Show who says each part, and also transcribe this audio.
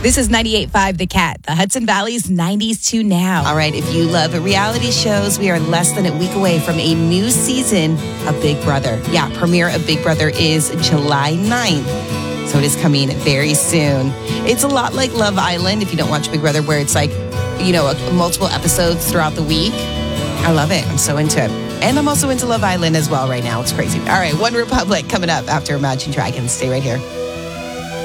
Speaker 1: This is 98.5 The Cat, the Hudson Valley's 90s to now. All right, if you love reality shows, we are less than a week away from a new season of Big Brother. Yeah, premiere of Big Brother is July 9th. So it is coming very soon. It's a lot like Love Island, if you don't watch Big Brother, where it's like, multiple episodes throughout the week. I love it. I'm so into it. And I'm also into Love Island as well right now. It's crazy. All right, One Republic coming up after Imagine Dragons. Stay right here.